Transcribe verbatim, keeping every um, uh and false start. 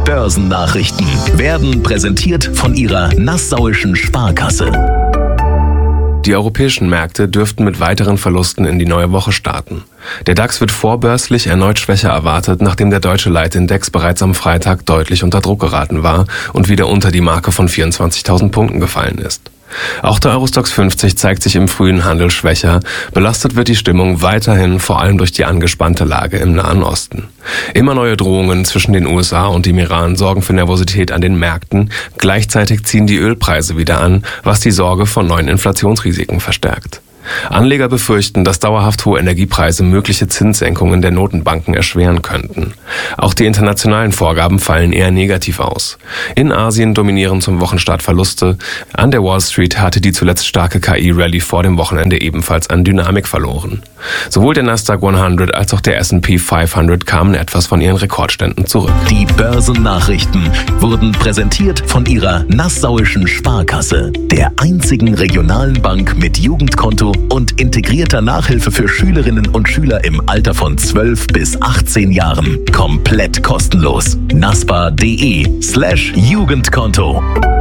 Börsennachrichten werden präsentiert von Ihrer Nassauischen Sparkasse. Die europäischen Märkte dürften mit weiteren Verlusten in die neue Woche starten. Der DAX wird vorbörslich erneut schwächer erwartet, nachdem der deutsche Leitindex bereits am Freitag deutlich unter Druck geraten war und wieder unter die Marke von vierundzwanzigtausend Punkten gefallen ist. Auch der Eurostoxx fünfzig zeigt sich im frühen Handel schwächer. Belastet wird die Stimmung weiterhin vor allem durch die angespannte Lage im Nahen Osten. Immer neue Drohungen zwischen den U S A und dem Iran sorgen für Nervosität an den Märkten. Gleichzeitig ziehen die Ölpreise wieder an, was die Sorge vor neuen Inflationsrisiken verstärkt. Anleger befürchten, dass dauerhaft hohe Energiepreise mögliche Zinssenkungen der Notenbanken erschweren könnten. Auch die internationalen Vorgaben fallen eher negativ aus. In Asien dominieren zum Wochenstart Verluste. An der Wall Street hatte die zuletzt starke K I-Rallye vor dem Wochenende ebenfalls an Dynamik verloren. Sowohl der Nasdaq hundert als auch der S und P fünfhundert kamen etwas von ihren Rekordständen zurück. Die Börsennachrichten wurden präsentiert von Ihrer Nassauischen Sparkasse, der einzigen regionalen Bank mit Jugendkonto und integrierter Nachhilfe für Schülerinnen und Schüler im Alter von zwölf bis achtzehn Jahren. Komplett kostenlos. naspa.de slash Jugendkonto.